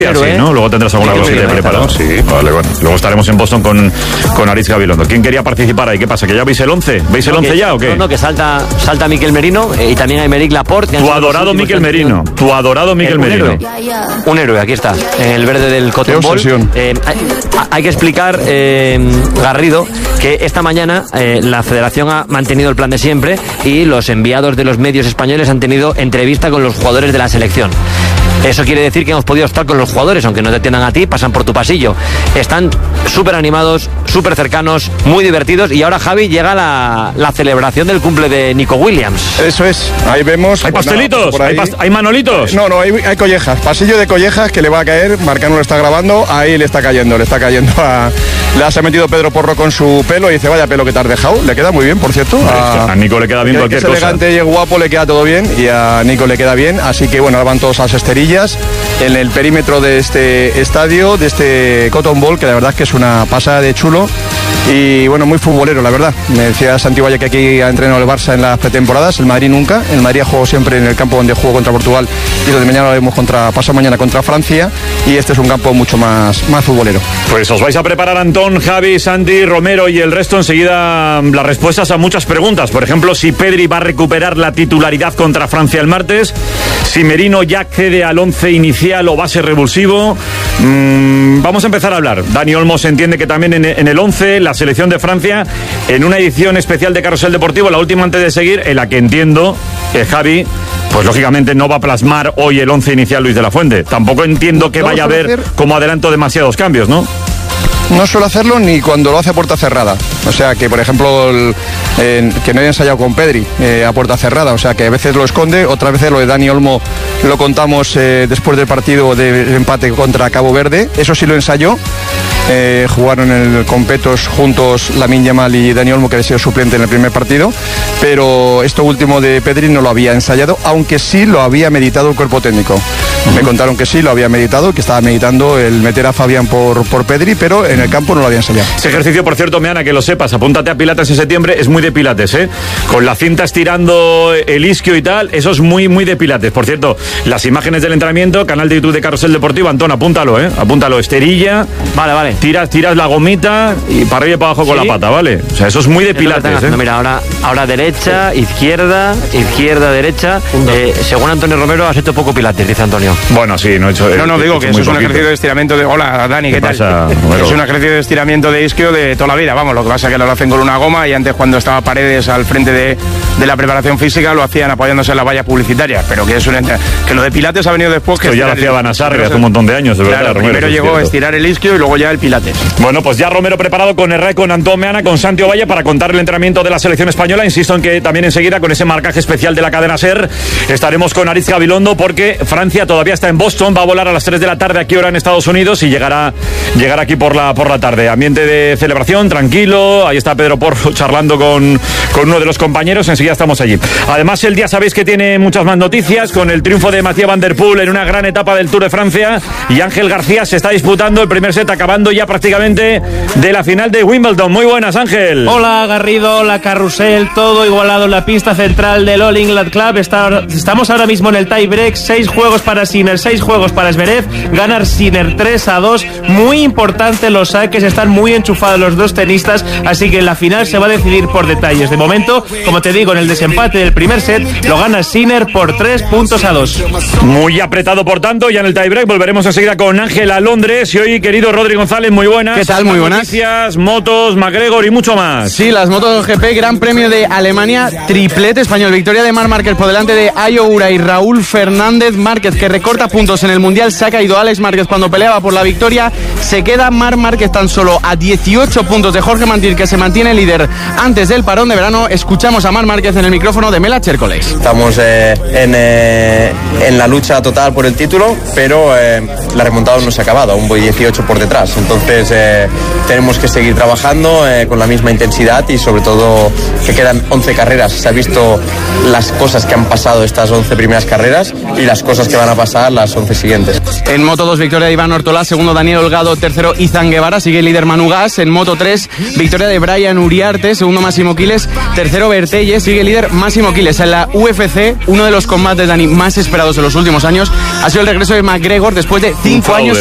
Sí, ¿no? Luego tendrás alguna cosita preparada. Sí, vale, bueno. Luego estaremos en Boston con Aritz Gabilondo. ¿Quién quería participar ahí? ¿Qué pasa? ¿Que ya veis el 11? ¿Veis el 11 ya o qué? No, que salta Miquel Merino y también Aymeric Laporte. Tu adorado Miquel Merino. Un héroe, aquí está. En el verde del Cotton Bowl. Hay que explicar, Garrido, que esta mañana la federación ha mantenido el plan de siempre y los enviados de los medios españoles han tenido entrevista con los jugadores de la selección. Eso quiere decir que hemos podido estar con los jugadores, aunque no te atiendan a ti, pasan por tu pasillo. Están súper animados, súper cercanos, muy divertidos. Y ahora, Javi, llega la celebración del cumple de Nico Williams. Eso es, ahí vemos... ¿Hay pastelitos? ¿Hay manolitos? No, hay collejas, pasillo de collejas que le va a caer. Marcano lo está grabando, ahí le está cayendo a... Le has metido Pedro Porro con su pelo y dice, vaya pelo que te has dejado. Le queda muy bien, por cierto. A Nico le queda bien cualquier cosa. Es elegante y es guapo, le queda todo bien. Y a Nico le queda bien. Así que bueno, ahora van todos a las esterillas en el perímetro de este estadio, de este Cotton Bowl, que la verdad es que es una pasada de chulo. Y bueno, muy futbolero, la verdad. Me decía Santi Valle que aquí ha entrenado el Barça en las pretemporadas, el Madrid nunca. El Madrid ha jugado siempre en el campo donde jugó contra Portugal y donde mañana lo vemos pasado mañana contra Francia. Y este es un campo mucho más futbolero. Pues os vais a preparar, Antón, Javi, Santi, Romero y el resto enseguida las respuestas a muchas preguntas. Por ejemplo, si Pedri va a recuperar la titularidad contra Francia el martes, si Merino ya accede al 11 inicial o va a ser revulsivo. Vamos a empezar a hablar. Dani Olmo se entiende que también en el 11, la selección de Francia, en una edición especial de Carrusel Deportivo, la última antes de seguir, en la que entiendo que Javi, pues lógicamente no va a plasmar hoy el 11 inicial Luis de la Fuente. Tampoco entiendo que vaya a haber como adelanto demasiados cambios, ¿no? No suele hacerlo ni cuando lo hace a puerta cerrada. O sea que, por ejemplo, que no haya ensayado con Pedri a puerta cerrada. O sea que a veces lo esconde, otras veces lo de Dani Olmo lo contamos después del partido de empate contra Cabo Verde. Eso sí lo ensayó. Jugaron con Petos juntos Lamine Yamal y Dani Olmo, que había sido suplente en el primer partido, pero esto último de Pedri no lo había ensayado, aunque sí lo había meditado el cuerpo técnico. Me contaron que sí lo había meditado, que estaba meditando el meter a Fabián por Pedri, pero en el campo no lo había ensayado. Ese ejercicio, por cierto, Meana, que lo sepas, apúntate a Pilates en septiembre, es muy de Pilates, con la cinta estirando el isquio y tal, eso es muy, muy de Pilates. Por cierto, las imágenes del entrenamiento, canal de YouTube de Carrusel Deportivo, Antón, apúntalo, esterilla. Vale. Tiras la gomita y para arriba y para abajo con la pata, ¿vale? O sea, eso es muy de Pilates, No, mira, ahora derecha, izquierda, derecha. Según Antonio Romero, has hecho poco Pilates, dice Antonio. Bueno, sí, no he hecho... No, digo que eso es un ejercicio de estiramiento de... Hola, Dani, ¿qué tal? Es un ejercicio de estiramiento de isquio de toda la vida, vamos. Lo que pasa es que lo hacen con una goma y antes, cuando estaba Paredes al frente de la preparación física, lo hacían apoyándose en la valla publicitaria. Pero que lo de Pilates ha venido después. Esto ya lo hacía Banasarri hace un montón de años, de verdad, Romero. Primero llegó a estirar el isquio y luego ya el Pilates. Bueno, pues ya Romero preparado con Herrera, con Antón Meana, con Santi Ovalle para contar el entrenamiento de la selección española. Insisto en que también enseguida, con ese marcaje especial de la cadena SER, estaremos con Aritz Gabilondo, porque Francia todavía está en Boston, va a volar a las 3 de la tarde aquí hora en Estados Unidos y llegará aquí por la tarde. Ambiente de celebración, tranquilo, ahí está Pedro Porro charlando con uno de los compañeros, enseguida estamos allí. Además, el día sabéis que tiene muchas más noticias, con el triunfo de Mathieu Van Der Poel en una gran etapa del Tour de Francia, y Ángel García se está disputando el primer set, acabando ya prácticamente de la final de Wimbledon. Muy buenas, Ángel. Hola, Garrido, hola, Carrusel, todo igualado en la pista central del All England Club. Estamos ahora mismo en el tie break, 6 juegos para Sinner, 6 juegos para Zverev, ganar Sinner 3-2, muy importante los saques, están muy enchufados los dos tenistas, así que en la final se va a decidir por detalles. De momento, como te digo, en el desempate del primer set lo gana Sinner por 3-2. Muy apretado, por tanto, ya en el tie break. Volveremos enseguida con Ángel a Londres. Y hoy, querido Rodri González, muy buenas. ¿Qué tal? Muy buenas. Noticias, motos, McGregor y mucho más. Sí, las motos GP, Gran Premio de Alemania, triplete español, victoria de Marc Márquez por delante de Ayo Ura y Raúl Fernández. Márquez, que recorta puntos en el Mundial, se ha caído Alex Márquez cuando peleaba por la victoria. Se queda Marc Márquez tan solo a 18 puntos de Jorge Martín, que se mantiene líder antes del parón de verano. Escuchamos a Marc Márquez en el micrófono de Mela Chércoles. Estamos en la lucha total por el título, pero la remontada no se ha acabado, aún voy 18 por detrás. Entonces tenemos que seguir trabajando con la misma intensidad y sobre todo que quedan 11 carreras. Se ha visto las cosas que han pasado estas 11 primeras carreras y las cosas que van a pasar las 11 siguientes. En Moto2, victoria de Iván Ortolá, segundo Daniel Holgado quedado tercero Izan Guevara, sigue líder Manu Gas. En Moto 3, victoria de Brian Uriarte, segundo Máximo Quiles, tercero Bertelle, sigue líder Máximo Quiles. En la UFC, uno de los combates, Dani, más esperados en los últimos años ha sido el regreso de McGregor después de 5 años